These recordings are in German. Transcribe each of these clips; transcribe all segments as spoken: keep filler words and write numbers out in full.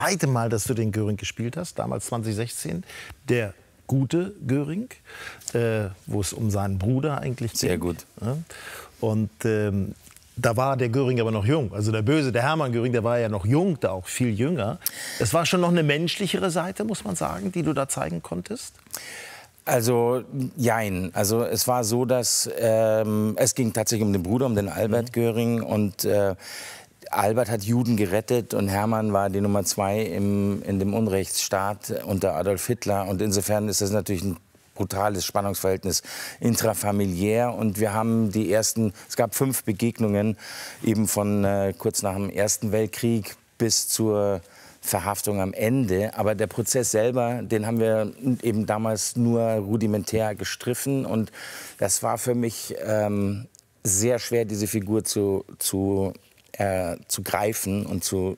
zweite Mal, dass du den Göring gespielt hast, damals zwanzig sechzehn. Der gute Göring, äh, wo es um seinen Bruder eigentlich geht. Sehr gut. Ja? Und ähm, da war der Göring aber noch jung. Also der Böse, der Hermann Göring, der war ja noch jung, da auch viel jünger. Es war schon noch eine menschlichere Seite, muss man sagen, die du da zeigen konntest? Also, jein. Also es war so, dass ähm, es ging tatsächlich um den Bruder, um den Albert mhm. Göring. Und äh, Albert hat Juden gerettet und Hermann war die Nummer zwei im, in dem Unrechtsstaat unter Adolf Hitler. Und insofern ist das natürlich ein brutales Spannungsverhältnis intrafamiliär. Und wir haben die ersten, es gab fünf Begegnungen, eben von äh, kurz nach dem Ersten Weltkrieg bis zur Verhaftung am Ende. Aber der Prozess selber, den haben wir eben damals nur rudimentär gestriffen. Und das war für mich ähm, sehr schwer, diese Figur zu, zu, äh, zu greifen und zu...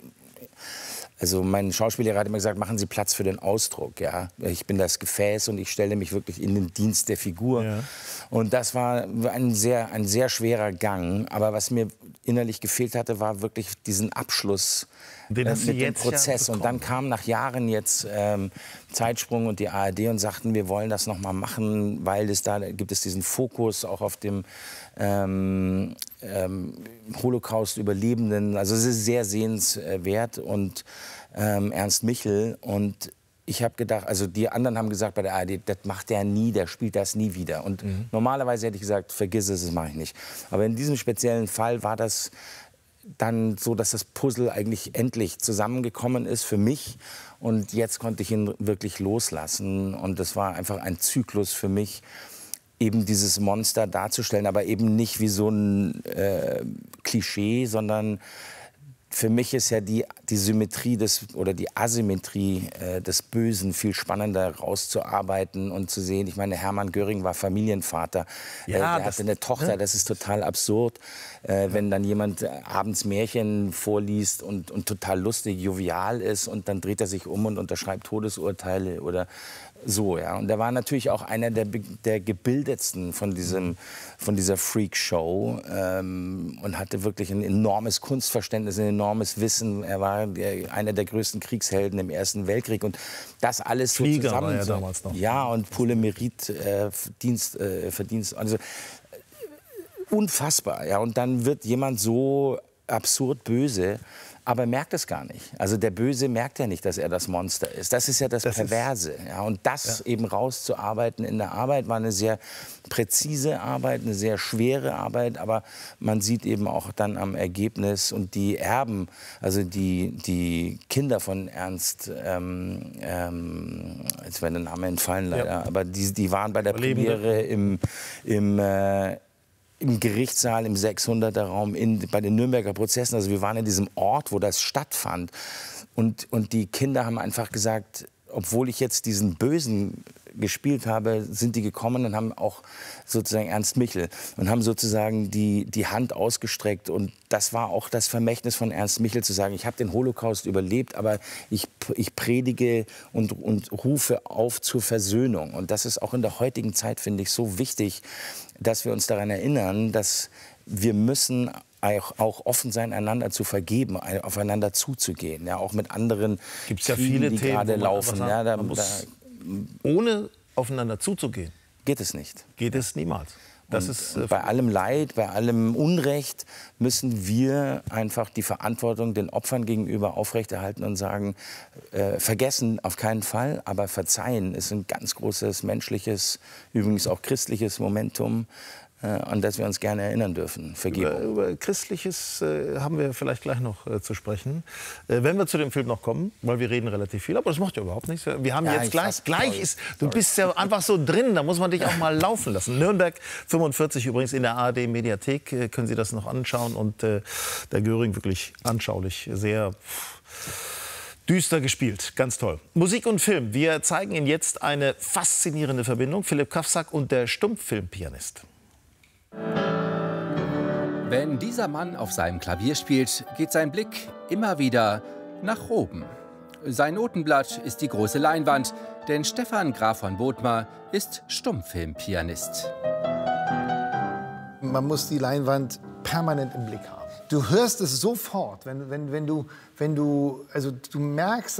Also mein Schauspieler hat immer gesagt, machen Sie Platz für den Ausdruck. Ja? Ich bin das Gefäß und ich stelle mich wirklich in den Dienst der Figur. Ja. Und das war ein sehr, ein sehr schwerer Gang. Aber was mir innerlich gefehlt hatte, war wirklich diesen Abschluss Den äh, mit dem Prozess. Ja und dann kam nach Jahren jetzt ähm, Zeitsprung und die A R D und sagten, wir wollen das noch mal machen, weil es da gibt es diesen Fokus auch auf dem ähm, ähm, Holocaust-Überlebenden. Also es ist sehr sehenswert und ähm, Ernst Michel. Und ich habe gedacht, also die anderen haben gesagt bei der A R D, das macht der nie, der spielt das nie wieder. Und mhm. normalerweise hätte ich gesagt, vergiss es, das mache ich nicht. Aber in diesem speziellen Fall war das dann so, dass das Puzzle eigentlich endlich zusammengekommen ist für mich. Und jetzt konnte ich ihn wirklich loslassen. Und das war einfach ein Zyklus für mich, eben dieses Monster darzustellen. Aber eben nicht wie so ein äh, Klischee, sondern für mich ist ja die, die Symmetrie des, oder die Asymmetrie äh, des Bösen viel spannender rauszuarbeiten und zu sehen. Ich meine, Hermann Göring war Familienvater. Ja, äh, er hatte eine Tochter, das ist total absurd. Äh, wenn dann jemand äh, abends Märchen vorliest und, und total lustig, jovial ist und dann dreht er sich um und unterschreibt Todesurteile oder so, ja. Und er war natürlich auch einer der, der gebildetsten von, diesem, von dieser Freak-Show ähm, und hatte wirklich ein enormes Kunstverständnis, ein enormes Wissen. Er war der, einer der größten Kriegshelden im Ersten Weltkrieg. Und das alles so Flieger zusammen... war er damals noch. Ja, und Poulet-Mérite, äh, Dienst, äh, Verdienst... Also, unfassbar, ja. Und dann wird jemand so absurd böse, aber merkt es gar nicht. Also der Böse merkt ja nicht, dass er das Monster ist. Das ist ja das, das Perverse. Ja, und das ja. eben rauszuarbeiten in der Arbeit war eine sehr präzise Arbeit, eine sehr schwere Arbeit. Aber man sieht eben auch dann am Ergebnis und die Erben, also die, die Kinder von Ernst, ähm, ähm, jetzt wäre der Name entfallen leider, ja. aber die, die waren bei der Premiere im, im äh, im Gerichtssaal, im sechshunderter Raum, in, bei den Nürnberger Prozessen. Also wir waren in diesem Ort, wo das stattfand. Und, und die Kinder haben einfach gesagt, obwohl ich jetzt diesen Bösen gespielt habe, sind die gekommen und haben auch sozusagen Ernst Michel und haben sozusagen die, die Hand ausgestreckt. Und das war auch das Vermächtnis von Ernst Michel, zu sagen, ich habe den Holocaust überlebt, aber ich, ich predige und, und rufe auf zur Versöhnung. Und das ist auch in der heutigen Zeit, finde ich, so wichtig, dass wir uns daran erinnern, dass wir müssen auch, auch offen sein, einander zu vergeben, aufeinander zuzugehen, ja, auch mit anderen Gibt's ja viele die Themen, gerade laufen. Sagt, ja, da, man muss, da, ohne aufeinander zuzugehen, geht es nicht. Geht es niemals. Das ist, äh, bei allem Leid, bei allem Unrecht müssen wir einfach die Verantwortung den Opfern gegenüber aufrechterhalten und sagen, äh, vergessen auf keinen Fall, aber verzeihen ist ein ganz großes menschliches, übrigens auch christliches Momentum, an das wir uns gerne erinnern dürfen. Vergebung. Über, über Christliches äh, haben wir vielleicht gleich noch äh, zu sprechen. Äh, wenn wir zu dem Film noch kommen, weil wir reden relativ viel, aber das macht ja überhaupt nichts. Wir haben ja, jetzt gleich, gleich ist, du bist ja einfach so drin, da muss man dich auch mal laufen lassen. Nürnberg fünfundvierzig übrigens in der A R D Mediathek, äh, können Sie das noch anschauen und äh, der Göring wirklich anschaulich, sehr düster gespielt, ganz toll. Musik und Film, wir zeigen Ihnen jetzt eine faszinierende Verbindung, Philipp Kawsak und der Stummfilmpianist. Wenn dieser Mann auf seinem Klavier spielt, geht sein Blick immer wieder nach oben. Sein Notenblatt ist die große Leinwand, denn Stefan Graf von Bothmer ist Stummfilmpianist. Man muss die Leinwand permanent im Blick haben. Du hörst es sofort, wenn, wenn, wenn, du, wenn du, also du merkst,